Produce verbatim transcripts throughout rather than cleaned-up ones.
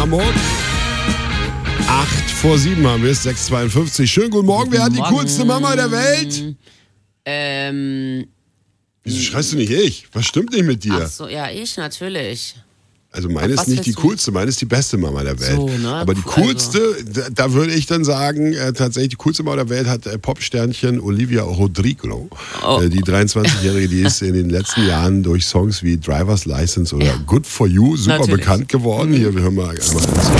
Hamburg. Acht vor sieben haben wir es, sechs Uhr zweiundfünfzig. Schönen guten Morgen. Wer hat die coolste Mama der Welt? Ähm... Wieso schreist du nicht ich? Was stimmt nicht mit dir? Ach so, ja, ich natürlich. Also meine ist nicht die coolste, meine ist die beste Mama der Welt. So, ne? Aber die coolste, da, da würde ich dann sagen, äh, tatsächlich die coolste Mama der Welt hat äh, Popsternchen Olivia Rodrigo. Oh. Äh, die dreiundzwanzigjährige, die ist in den letzten Jahren durch Songs wie Driver's License oder Ja. Good For You super Natürlich. bekannt geworden. Hier, wir hören mal einmal eins.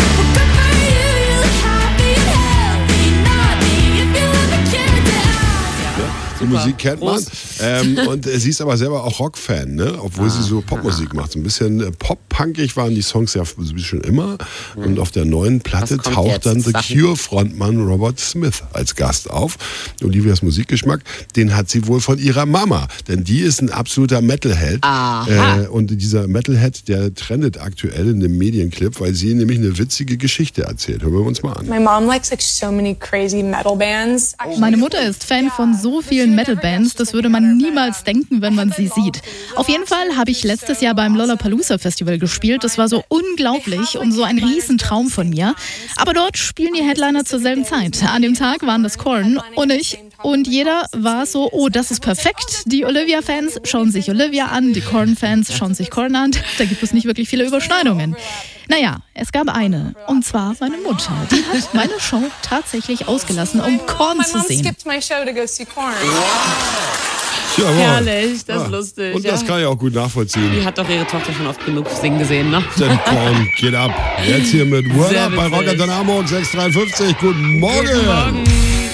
Die Musik kennt man. Ähm, und äh, sie ist aber selber auch Rockfan, ne? Obwohl ah, sie so Popmusik macht. So ein bisschen äh, pop-punkig waren die Songs ja schon immer. Mhm. Und auf der neuen Platte taucht jetzt? dann The Cure-Frontmann Robert Smith als Gast auf. Olivias Musikgeschmack, den hat sie wohl von ihrer Mama. Denn die ist ein absoluter Metalhead. Äh, und dieser Metalhead, der trendet aktuell in dem Medienclip, weil sie nämlich eine witzige Geschichte erzählt. Hören wir uns mal an. My mom likes like so many crazy metal bands. Meine Mutter ist Fan von so vielen Metal-Bands, das würde man niemals denken, wenn man sie sieht. Auf jeden Fall habe ich letztes Jahr beim Lollapalooza Festival gespielt. Das war so unglaublich und so ein Riesentraum von mir. Aber dort spielen die Headliner zur selben Zeit. An dem Tag waren das Korn und ich. Und jeder war so, oh, das ist perfekt. Die Olivia-Fans schauen sich Olivia an, die Korn-Fans schauen sich Korn an. Da gibt es nicht wirklich viele Überschneidungen. Naja, es gab eine, und zwar meine Mutter. Die hat meine Show tatsächlich ausgelassen, um Korn zu sehen. Jawohl. Herrlich, das ja. ist lustig. Und das ja. kann ich auch gut nachvollziehen. Die hat doch ihre Tochter schon oft genug singen gesehen, ne? Denn Korn geht ab. Jetzt hier mit Word Sehr Up bei witzig. Rock and Hamburg, sechs Uhr dreiundfünfzig. Guten Morgen. Guten Morgen.